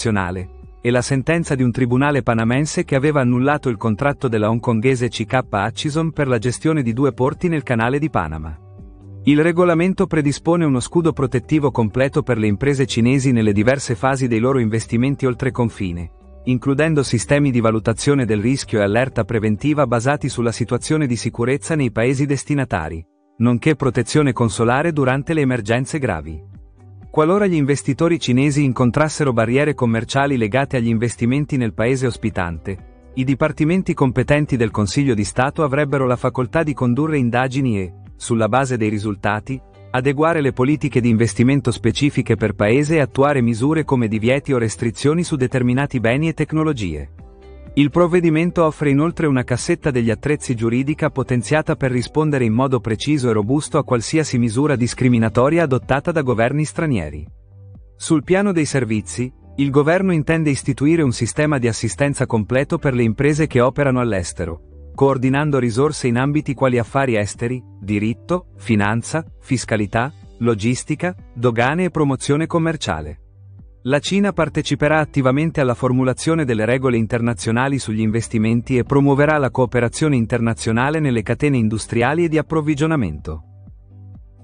internazionale, e la sentenza di un tribunale panamense che aveva annullato il contratto della hongkonghese CK Hutchison per la gestione di 2 porti nel canale di Panama. Il regolamento predispone uno scudo protettivo completo per le imprese cinesi nelle diverse fasi dei loro investimenti oltre confine, includendo sistemi di valutazione del rischio e allerta preventiva basati sulla situazione di sicurezza nei paesi destinatari, nonché protezione consolare durante le emergenze gravi. Qualora gli investitori cinesi incontrassero barriere commerciali legate agli investimenti nel paese ospitante, i dipartimenti competenti del Consiglio di Stato avrebbero la facoltà di condurre indagini e, sulla base dei risultati, adeguare le politiche di investimento specifiche per paese e attuare misure come divieti o restrizioni su determinati beni e tecnologie. Il provvedimento offre inoltre una cassetta degli attrezzi giuridica potenziata per rispondere in modo preciso e robusto a qualsiasi misura discriminatoria adottata da governi stranieri. Sul piano dei servizi, il governo intende istituire un sistema di assistenza completo per le imprese che operano all'estero, coordinando risorse in ambiti quali affari esteri, diritto, finanza, fiscalità, logistica, dogane e promozione commerciale. La Cina parteciperà attivamente alla formulazione delle regole internazionali sugli investimenti e promuoverà la cooperazione internazionale nelle catene industriali e di approvvigionamento.